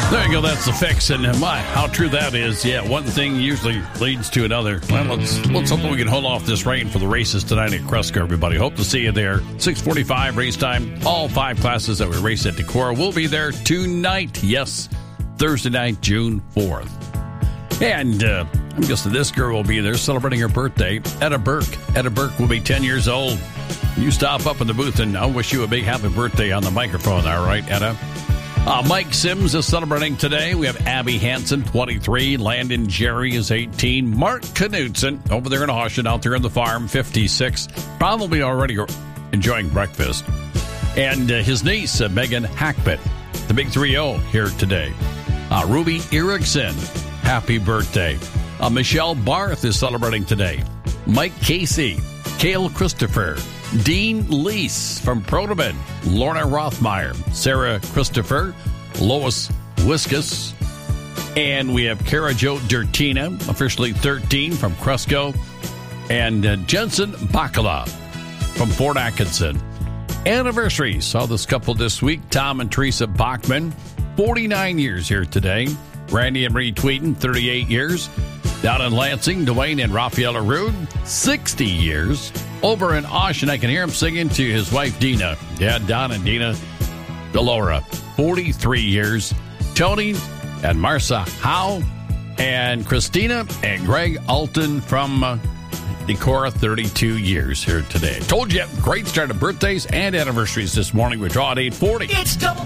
There you go. That's the fix. And my, how true that is. Yeah, one thing usually leads to another. Well, let's hope we can hold off this rain for the races tonight at Cresco, everybody. Hope to see you there. 6:45 race time. All 5 classes that we race at Decorah will be there tonight. Yes, Thursday night, June 4th. And I'm guessing this girl will be there celebrating her birthday. Etta Burke. Etta Burke will be 10 years old. You stop up in the booth, and I'll wish you a big happy birthday on the microphone. All right, Etta? Mike Sims is celebrating today. We have Abby Hansen, 23. Landon Jerry is 18. Mark Knudsen, over there in Austin, out there in the farm, 56. Probably already enjoying breakfast. And his niece, Megan Hackbett, the big 3-0 here today. Ruby Erickson, happy birthday. Michelle Barth is celebrating today. Mike Casey, Cale Christopher, Dean Lease from Protoman, Lorna Rothmeyer, Sarah Christopher, Lois Wiskus, and we have Kara Jo Dertina, officially 13 from Cresco, and Jensen Bacala from Fort Atkinson. Anniversary, saw this couple this week, Tom and Teresa Bachman, 49 years here today. Randy and Marie Tweeden, 38 years. Down in Lansing, Dwayne and Rafaela Rude, 60 years. Over in Austin, I can hear him singing to his wife, Dina. Yeah, Don and Dina Delora, 43 years. Tony and Marcia Howe and Christina and Greg Alton from Decorah, 32 years here today. Told you, great start of birthdays and anniversaries this morning. We draw at 8:40. It's double